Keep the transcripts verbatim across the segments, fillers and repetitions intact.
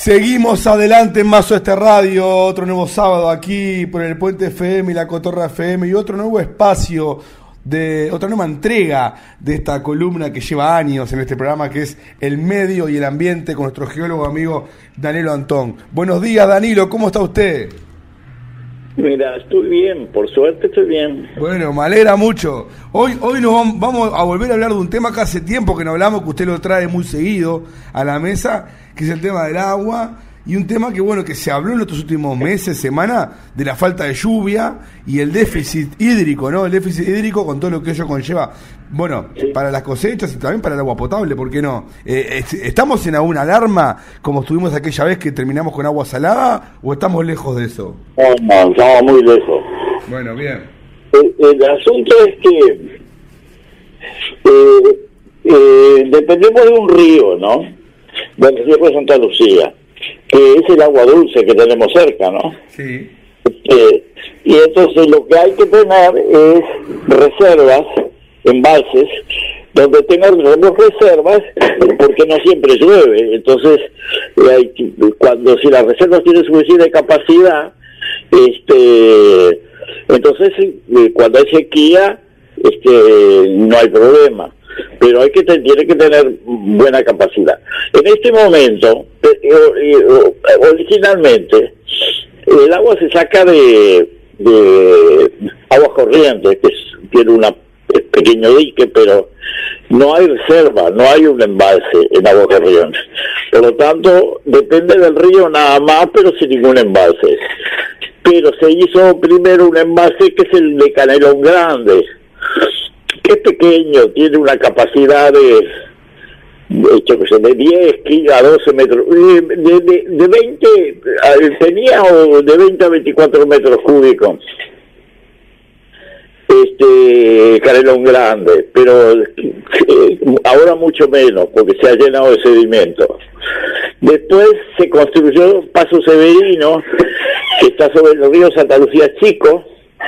Seguimos adelante en Más Oeste Radio, otro nuevo sábado aquí por el Puente F M y la Cotorra F M y otro nuevo espacio, de otra nueva entrega de esta columna que lleva años en este programa, que es El Medio y el Ambiente, con nuestro geólogo amigo Danilo Antón. Buenos días, Danilo, ¿cómo está usted? Mira, estoy bien, por suerte estoy bien. Bueno, me alegra mucho. Hoy hoy nos vamos a volver a hablar de un tema que hace tiempo que no hablamos, que usted lo trae muy seguido a la mesa, que es el tema del agua, y un tema que bueno que se habló en estos últimos meses, semanas, de la falta de lluvia y el déficit hídrico, ¿no? El déficit hídrico con todo lo que ello conlleva, bueno, sí, para las cosechas y también para el agua potable, ¿por qué no? Eh, ¿Estamos en alguna alarma como estuvimos aquella vez que terminamos con agua salada o estamos lejos de eso? No, no, estamos muy lejos. Bueno, bien. El, el asunto es que eh, eh, dependemos de un río, ¿no? Del río de Santa Lucía, que es el agua dulce que tenemos cerca, ¿no? Sí. Eh, y entonces lo que hay que tener es reservas, embalses, donde tengamos reservas, porque no siempre llueve. Entonces, hay, cuando si las reservas tienen suficiente capacidad, este, entonces cuando hay sequía, este, no hay problema. Pero hay que tiene que tener buena capacidad. En este momento, originalmente, el agua se saca de, de aguas corrientes, que es, tiene una pequeño dique, pero no hay reserva, no hay un embalse en aguas corrientes. Por lo tanto, depende del río nada más, pero sin ningún embalse. Pero se hizo primero un embalse que es el de Canelón Grande, que es pequeño, tiene una capacidad de, de hecho que se de diez a doce metros, de, de, de veinte, tenía de veinte a veinticuatro metros cúbicos, este Canelón Grande, pero eh, ahora mucho menos, porque se ha llenado de sedimento. Después se construyó Paso Severino, que está sobre el río Santa Lucía Chico,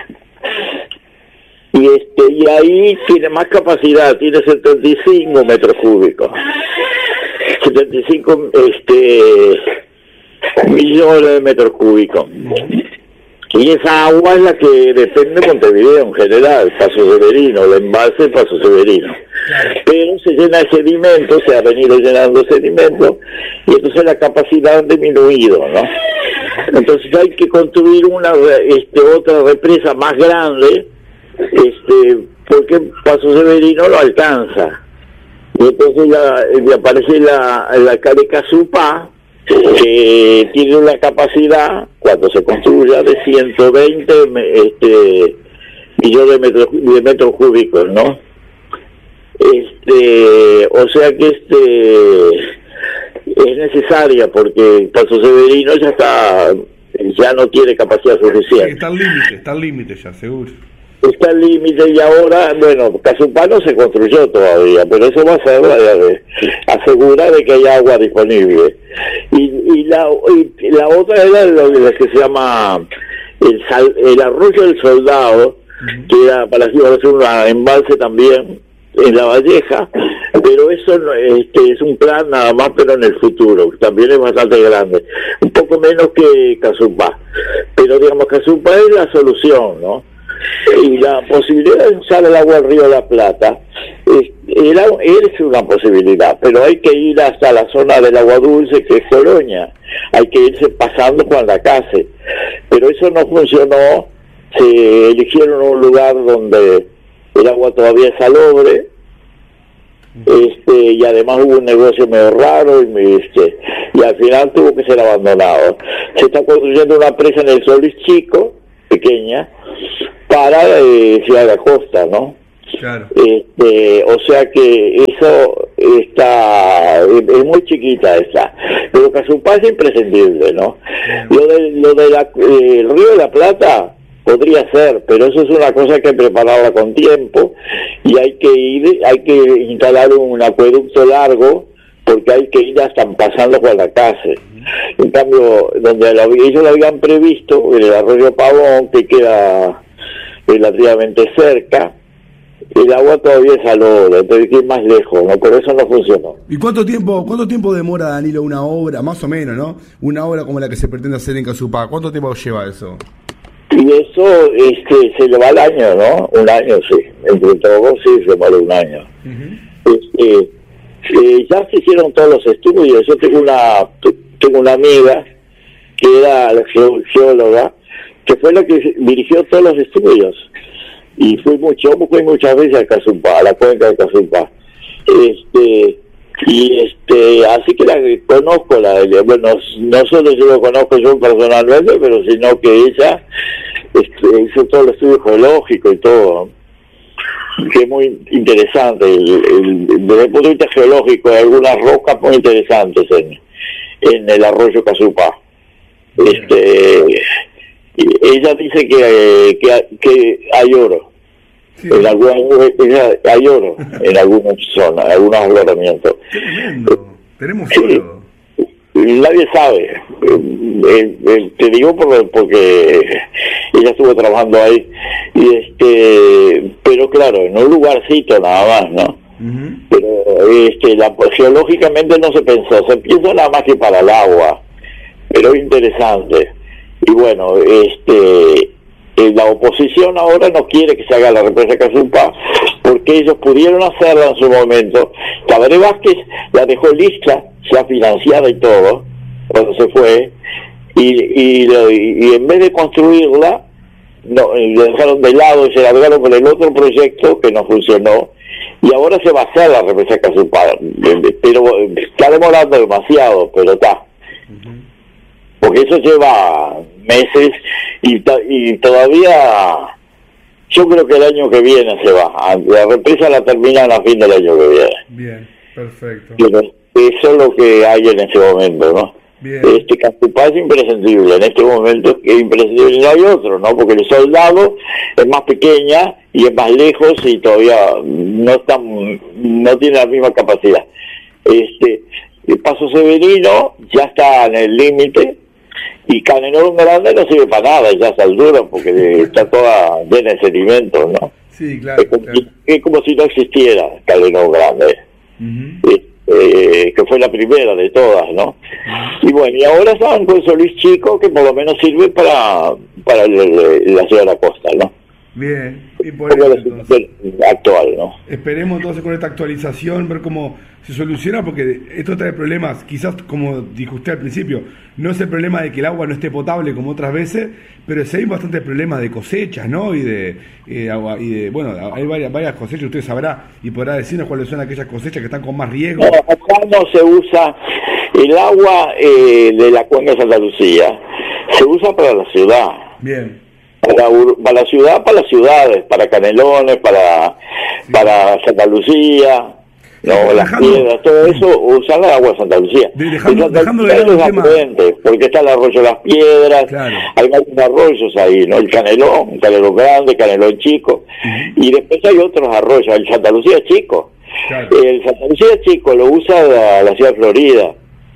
y este y ahí tiene más capacidad, tiene setenta y cinco metros cúbicos, setenta y cinco este millones de metros cúbicos, y esa agua es la que depende de Montevideo en general, Paso Severino, el embalse Paso Severino, pero se llena de sedimento, se ha venido llenando de sedimento, y entonces la capacidad ha disminuido, ¿no? Entonces hay que construir una este otra represa más grande, este porque Paso Severino lo alcanza, y entonces ya, ya aparece la la Calecazupá, que tiene una capacidad cuando se construya de ciento veinte este millones de metros de metros cúbicos, ¿no? Este o sea que este es necesaria, porque Paso Severino ya está ya no tiene capacidad suficiente. Sí, está al límite, está al límite ya, seguro. Está al límite, y ahora, bueno, Casupá no se construyó todavía, pero eso va a ser de asegurar de que haya agua disponible. Y, y, la, y la otra era lo, lo que se llama el, sal, el arroyo del Soldado, uh-huh, que era para hacer un embalse también en La Valleja, pero eso no, este, es un plan nada más, pero en el futuro, también es bastante grande, un poco menos que Casupá, pero digamos Casupá es la solución, ¿no? Y la posibilidad de usar el agua del río de la Plata es, el agua, es una posibilidad, pero hay que ir hasta la zona del agua dulce, que es Colonia, hay que irse pasando Juan Lacase, pero eso no funcionó. Se eligieron un lugar donde el agua todavía es salobre, este y además hubo un negocio medio raro, y, este, y al final tuvo que ser abandonado. Se está construyendo una presa en el Solís Chico, pequeña, para eh, Ciudad de la Costa, ¿no? Claro. Este, o sea que eso está, es, es muy chiquita esa, pero Casupá es imprescindible, ¿no? Claro. Lo de, lo de la, eh, el Río de la Plata podría ser, pero eso es una cosa que hay que prepararla con tiempo, y hay que ir, hay que instalar un acueducto largo, porque hay que ir hasta pasando por la casa. En cambio, donde lo, ellos lo habían previsto, el arroyo Pavón, que queda relativamente cerca, el agua todavía es salobra, entonces hay que ir más lejos, ¿no? Por eso no funcionó. ¿Y cuánto tiempo cuánto tiempo demora, Danilo, una obra, más o menos, ¿no? Una obra como la que se pretende hacer en Casupá, ¿cuánto tiempo lleva eso? Y eso este, se le va al año, ¿no? Un año, sí. Entre todos, sí, se vale un año. Uh-huh. este, eh, ya se hicieron todos los estudios. Yo tengo una tengo una amiga que era la geóloga, que fue la que dirigió todos los estudios. Y fui mucho, fui muchas veces a Casupá, a la cuenca de Casupá. Este, y este, así que la conozco, la bueno, no solo yo lo conozco yo personalmente, pero sino que ella este, hizo todo el estudio geológico y todo, que es muy interesante. El, el, desde el punto de vista geológico, hay algunas rocas muy interesantes en, en el arroyo Casupá. Este, ella dice que, que, que hay oro. Sí. En algunas, hay oro en algunas zonas, en algunos alojamientos. Tremendo. Tenemos sí. oro. Nadie sabe. Eh, eh, te digo porque, porque ella estuvo trabajando ahí. Y este, pero claro, en un lugarcito nada más, ¿no? Uh-huh. Pero este, la, geológicamente no se pensó, se piensa nada más que para el agua. Pero es interesante. Y bueno, este, la oposición ahora no quiere que se haga la represa Casupá porque ellos pudieron hacerla en su momento. Tabaré Vázquez la dejó lista, ya financiada y todo, cuando se fue, y, y, y en vez de construirla, no, le dejaron de lado y se largaron por el otro proyecto que no funcionó, y ahora se va a hacer la represa Casupá, pero está demorando demasiado, pero está. Uh-huh. Porque eso lleva meses y, y todavía yo creo que el año que viene se va. La represa la terminan a fin del año que viene. Bien, perfecto. Pero eso es lo que hay en ese momento, ¿no? Bien. Este Casupá es imprescindible, en este momento es imprescindible, no hay otro, ¿no? Porque el Soldado es más pequeña y es más lejos y todavía no está, no tiene la misma capacidad. Este, el Paso Severino ya está en el límite. Y Canelón Grande no sirve para nada ya a esa altura porque está toda llena de sedimentos, ¿no? Sí, claro. Es como, claro. Es como si no existiera Canelón Grande, uh-huh. eh, eh, que fue la primera de todas, ¿no? Uh-huh. Y bueno, y ahora están con Solís Chico, que por lo menos sirve para para el, el, la ciudad de la costa, ¿no? Bien, y por eso, entonces, actual, ¿no? Esperemos entonces con esta actualización ver cómo se soluciona, porque esto trae problemas, quizás como dijo usted al principio, no es el problema de que el agua no esté potable como otras veces, pero sí hay bastantes problemas de cosechas, ¿no? Y de, eh, agua, y de bueno, hay varias, varias cosechas, usted sabrá y podrá decirnos cuáles son aquellas cosechas que están con más riesgo. No, acá no se usa el agua eh, de la cuenca de Santa Lucía, se usa para la ciudad. Bien. Para, para la ciudad, para las ciudades, para Canelones, para sí. para Santa Lucía, no, sí, las dejando, piedras, todo eso usan el agua de Santa Lucía. De, dejando, Santa dejando Lucía de es afluente, porque está el arroyo Las Piedras, claro. Hay varios arroyos ahí, ¿no? El Canelón, el Canelón Grande, Canelón Chico, uh-huh. Y después hay otros arroyos, el Santa Lucía Chico. Claro. El Santa Lucía Chico lo usa la, la ciudad de Florida.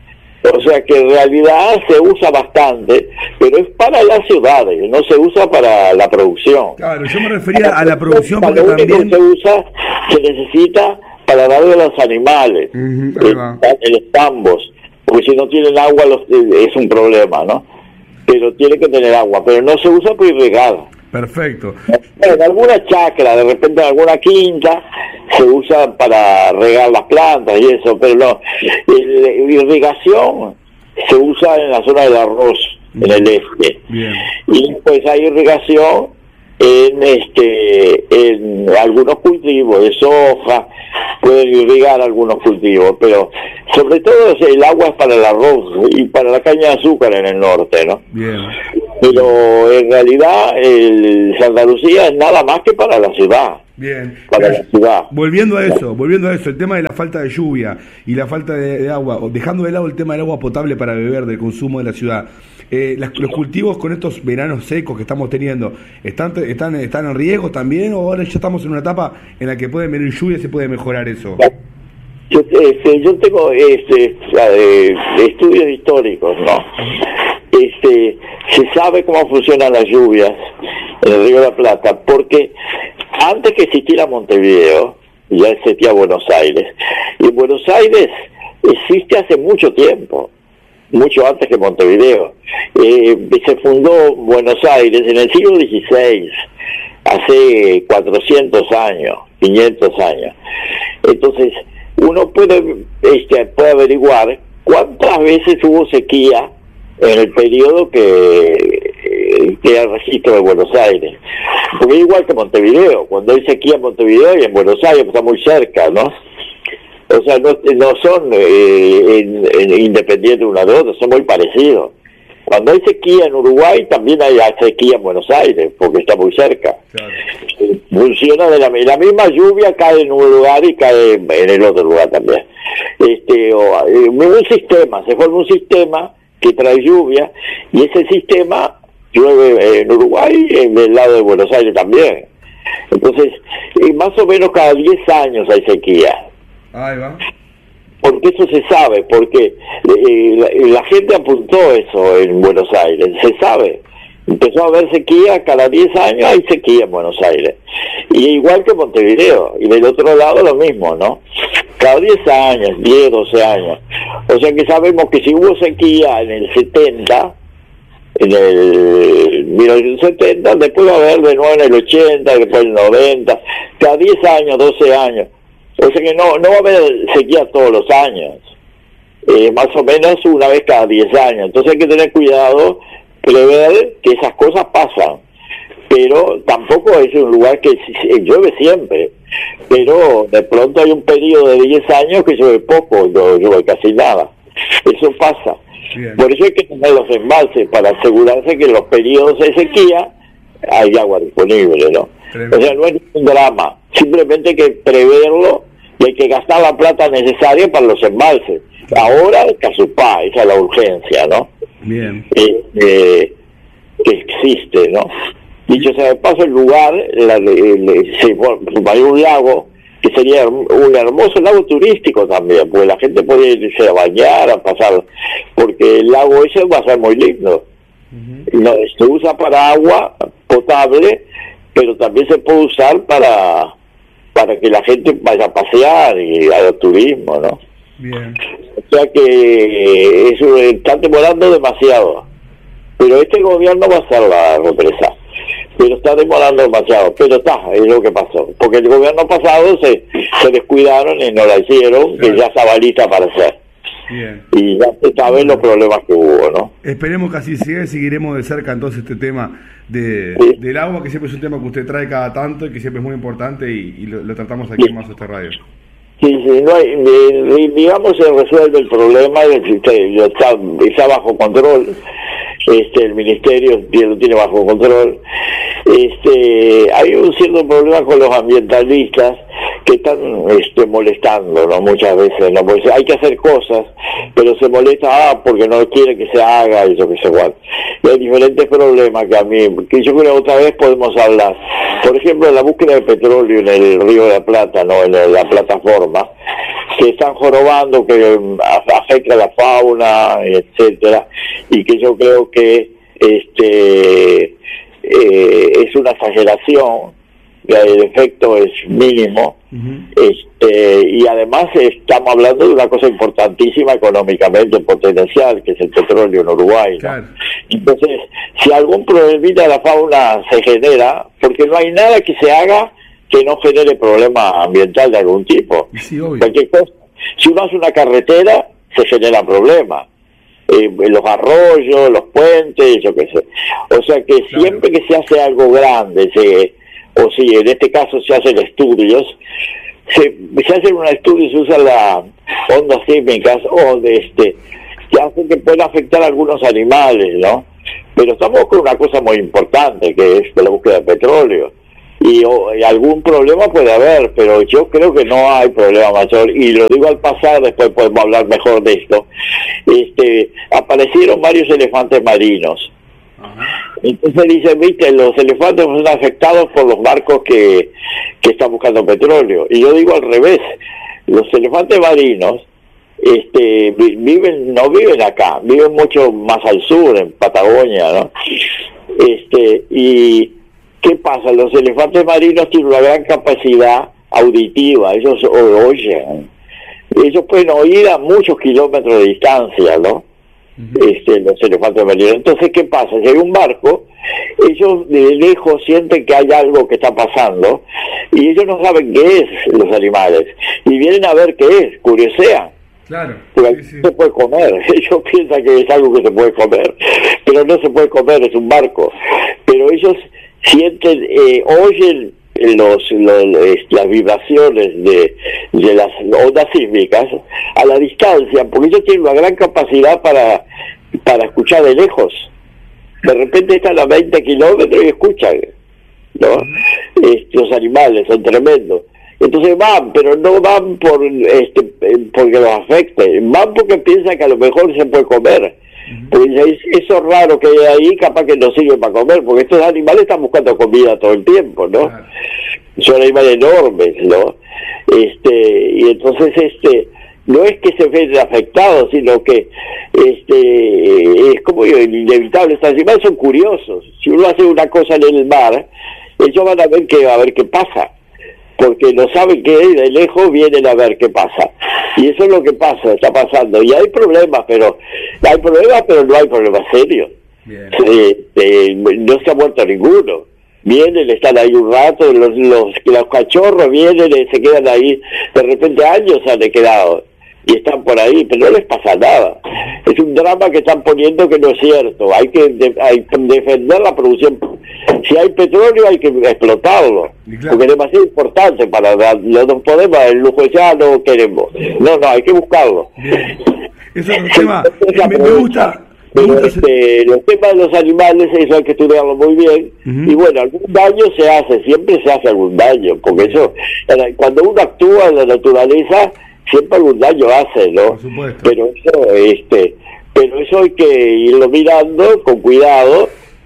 O sea que en realidad se usa bastante, pero es para las ciudades, no se usa para la producción. Claro, yo me refería a la producción porque lo único también que se usa, se necesita para darle a los animales, uh-huh, en los tambos, porque si no tienen agua los, es un problema, ¿no? Pero tiene que tener agua, pero no se usa para irrigar. Perfecto. En alguna chacra, de repente en alguna quinta, se usa para regar las plantas y eso, pero no. La irrigación se usa en la zona del arroz, en el este. Bien. Y después hay irrigación en este en algunos cultivos de soja, pueden irrigar algunos cultivos, pero sobre todo el agua es para el arroz y para la caña de azúcar en el norte, ¿no? Bien. Pero en realidad el Santa Lucía es nada más que para la ciudad. Bien. Para Pero, la ciudad. Volviendo a eso, volviendo a eso, el tema de la falta de lluvia y la falta de, de agua, dejando de lado el tema del agua potable para beber, del consumo de la ciudad. Eh, las, los cultivos con estos veranos secos que estamos teniendo, ¿están, están, están en riesgo también o ahora ya estamos en una etapa en la que pueden venir lluvias y se puede mejorar eso? Yo, este, yo tengo este, eh, estudios históricos, ¿no? Este, se sabe cómo funcionan las lluvias en el Río de la Plata, porque antes que existiera Montevideo, ya existía Buenos Aires. Y Buenos Aires existe hace mucho tiempo, mucho antes que Montevideo. Eh, se fundó Buenos Aires en el siglo dieciséis, hace cuatrocientos años, quinientos años. Entonces, uno puede, este, puede averiguar cuántas veces hubo sequía en el periodo que, que era el registro de Buenos Aires. Porque es igual que Montevideo, cuando hay sequía en Montevideo y en Buenos Aires, pues está muy cerca, ¿no? O sea, no, no son eh, en, en, independientes una de otra, son muy parecidos. Cuando hay sequía en Uruguay, también hay sequía en Buenos Aires, porque está muy cerca. Claro. Funciona de la, la misma lluvia, cae en un lugar y cae en el otro lugar también. Este, o, un sistema, se forma un sistema que trae lluvia, y ese sistema llueve en Uruguay y en el lado de Buenos Aires también. Entonces, más o menos cada diez años hay sequía. Ahí va. Porque eso se sabe, porque eh, la, la gente apuntó eso en Buenos Aires, se sabe. Empezó a haber sequía, cada diez años hay sequía en Buenos Aires. Y igual que Montevideo, y del otro lado lo mismo, ¿no? Cada diez años, diez, doce años. O sea que sabemos que si hubo sequía en el setenta, en el mil novecientos setenta, después va a haber de nuevo en el ochenta, después en el noventa, cada diez años, doce años. O sea que no, no va a haber sequía todos los años, eh, más o menos una vez cada diez años. Entonces hay que tener cuidado, prever que esas cosas pasan. Pero tampoco es un lugar que llueve siempre. Pero de pronto hay un periodo de diez años que llueve poco, no llueve casi nada. Eso pasa. Bien. Por eso hay que tener los embalses, para asegurarse que en los periodos de sequía hay agua disponible, ¿no? Tremendo. O sea, no es un drama. Simplemente hay que preverlo y hay que gastar la plata necesaria para los embalses. Ahora el Casupá, esa es la urgencia, ¿no? Bien. Eh, eh, que existe, ¿no? Dicho sea de paso, el lugar, la, el, se, hay un lago que sería un hermoso lago turístico también, porque la gente puede irse a bañar, a pasar, porque el lago ese va a ser muy lindo. Uh-huh. No, se usa para agua potable, pero también se puede usar para para que la gente vaya a pasear y haga turismo, ¿no? Bien. O sea que eso están demorando demasiado, pero este gobierno va a hacer la represa, pero está demorando demasiado, pero está, es lo que pasó, porque el gobierno pasado se, se descuidaron y no la hicieron, claro, que ya estaba lista para hacer. Bien. Y ya se saben los problemas que hubo, ¿no? Esperemos que así sea y seguiremos de cerca entonces este tema de, sí. del agua, que siempre es un tema que usted trae cada tanto y que siempre es muy importante, y, y lo, lo tratamos aquí, sí, en Más Usted Radio. Sí, sí, no hay, digamos, se resuelve el problema, está, está bajo control, este, el ministerio lo tiene bajo control. Este, hay un cierto problema con los ambientalistas que están este, molestando, ¿no? Muchas veces, ¿no? Porque hay que hacer cosas, pero se molesta, ah, porque no quiere que se haga, y eso que se cual. Y hay diferentes problemas que a mí, que yo creo que otra vez podemos hablar. Por ejemplo, la búsqueda de petróleo en el Río de la Plata, ¿no? En la plataforma, que están jorobando, que afecta a la fauna, etcétera, y que yo creo que este eh, es una exageración, el efecto es mínimo. Uh-huh. este y además estamos hablando de una cosa importantísima económicamente potencial, que es el petróleo en Uruguay, ¿no? Claro. Entonces, si algún problema de la fauna se genera, porque no hay nada que se haga que no genere problema ambiental de algún tipo. Sí, cualquier cosa. Si uno hace una carretera, se genera problema. Eh, los arroyos, los puentes, yo qué sé. O sea que claro, siempre que se hace algo grande, se, o si en este caso se hacen estudios, se, se hacen un estudio, se usan las ondas sísmicas o de este, que hacen que pueda afectar a algunos animales, ¿no? Pero estamos con una cosa muy importante, que es la búsqueda de petróleo. Y, o, y algún problema puede haber, pero yo creo que no hay problema mayor, y lo digo al pasar, después podemos hablar mejor de esto. Este, aparecieron varios elefantes marinos. Ajá. Entonces dicen, viste, los elefantes son afectados por los barcos que, que están buscando petróleo, y yo digo al revés, los elefantes marinos este viven, no viven acá, viven mucho más al sur, en Patagonia, ¿no? Este, y ¿qué pasa? Los elefantes marinos tienen una gran capacidad auditiva, ellos o- oyen, ellos pueden oír a muchos kilómetros de distancia, ¿no? Este, los elefantes marinos. Entonces, ¿qué pasa? Si hay un barco, ellos de lejos sienten que hay algo que está pasando y ellos no saben qué es, los animales, y vienen a ver qué es, curiosean. Claro. Porque Sí, sí. no se puede comer, ellos piensan que es algo que se puede comer, pero no se puede comer, es un barco. Pero ellos sienten, eh, oyen los, los las vibraciones de, de las ondas sísmicas a la distancia, porque ellos tienen una gran capacidad para, para escuchar de lejos. De repente están a veinte kilómetros y escuchan, ¿no? Estos animales son tremendos. Entonces van, pero no van por este porque los afecte, van porque piensan que a lo mejor se puede comer. Porque eso raro que hay ahí, capaz que no sirve para comer, porque estos animales están buscando comida todo el tiempo, ¿no? Claro. Son animales enormes, ¿no? Este, y entonces este no es que se ven afectados, sino que este es como inevitable. Estos animales son curiosos. Si uno hace una cosa en el mar, ellos van a ver que a ver qué pasa, porque no saben qué es, de lejos vienen a ver qué pasa. Y eso es lo que pasa, está pasando. Y hay problemas, pero hay problemas, pero no hay problemas serios. Eh, eh, no se ha muerto ninguno. Vienen, están ahí un rato, los, los, los cachorros vienen y se quedan ahí, de repente años han quedado y están por ahí, pero no les pasa nada. Es un drama que están poniendo que no es cierto. Hay que, de, hay que defender la producción. Si hay petróleo hay que explotarlo, claro, porque es demasiado importante para dar. No nos podemos, el lujo ya no queremos. No, no, hay que buscarlo. Bien. Eso es un tema, me, me gusta. Pero este, los temas de los animales, eso hay que estudiarlo muy bien. Uh-huh. Y bueno, algún daño se hace, siempre se hace algún daño, porque eso, cuando uno actúa en la naturaleza, siempre algún daño hace, ¿no? Por supuesto. Pero eso, este, pero eso hay que irlo mirando con cuidado.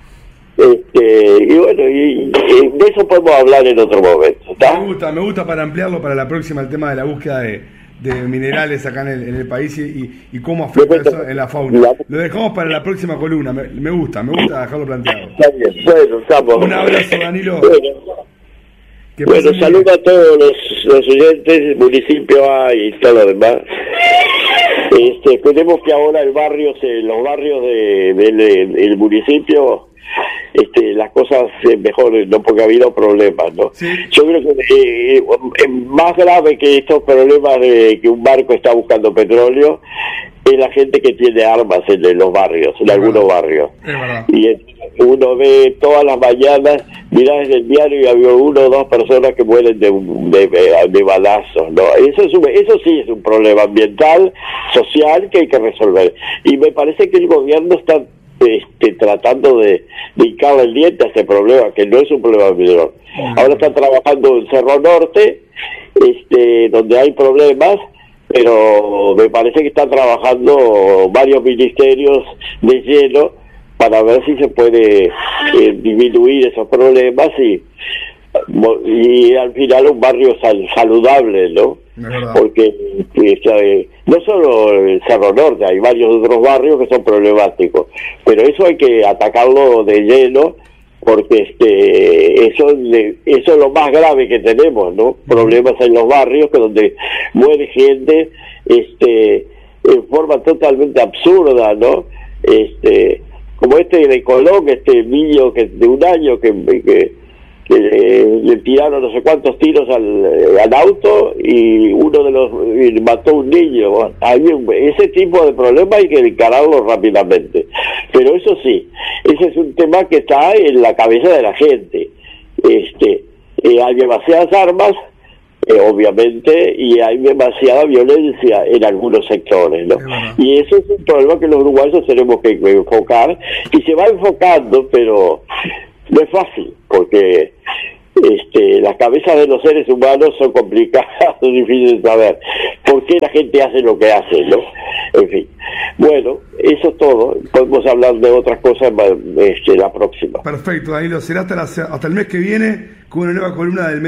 Este, y bueno, y, y de eso podemos hablar en otro momento, ¿está? Me gusta, me gusta para ampliarlo para la próxima el tema de la búsqueda de, de minerales acá en el, en el país y, y cómo afecta eso en la fauna. Lo dejamos para la próxima columna, me, me gusta, me gusta dejarlo planteado. Está bien, bueno, estamos. Un abrazo, Danilo. Bueno, bueno saludo a todos los, los oyentes, municipio A y todo lo demás. Este, esperemos que ahora el barrio, se, los barrios de, de, de, del municipio, este, las cosas se mejoren, no, porque ha habido problemas, ¿no? Sí. Yo creo que eh, eh, más grave que estos problemas de que un barco está buscando petróleo es la gente que tiene armas en los barrios, en es algunos verdad. barrios. Es verdad. Y uno ve todas las mañanas, mirá desde el diario y había uno o dos personas que mueren de, de, de, de balazos, ¿no? Eso, es un, eso sí es un problema ambiental, social, que hay que resolver. Y me parece que el gobierno está Este, tratando de, de hincarle el diente a ese problema, que no es un problema menor. Ahora están trabajando en Cerro Norte, este, donde hay problemas, pero me parece que están trabajando varios ministerios de lleno para ver si se puede eh, disminuir esos problemas y, y al final un barrio sal, saludable, ¿no? Porque eh, no solo el Cerro Norte, hay varios otros barrios que son problemáticos, pero eso hay que atacarlo de lleno, porque este eso eso es lo más grave que tenemos, ¿no? Problemas en los barrios, que donde muere gente este en forma totalmente absurda, ¿no? Este como este de Colón, este niño que de un año que, que que le, le tiraron no sé cuántos tiros al, al auto y uno de los y mató a un niño. Bueno, hay un, ese tipo de problemas hay que encararlo rápidamente, pero eso sí, ese es un tema que está en la cabeza de la gente. Este eh, hay demasiadas armas, eh, obviamente, y hay demasiada violencia en algunos sectores, ¿no? Y eso es un problema que los uruguayos tenemos que enfocar, y se va enfocando, pero no es fácil, porque este, las cabezas de los seres humanos son complicadas, son difíciles de saber por qué la gente hace lo que hace, ¿no? En fin, bueno, eso es todo. Podemos hablar de otras cosas este, la próxima. Perfecto, Danilo, será hasta, la, hasta el mes que viene con una nueva columna del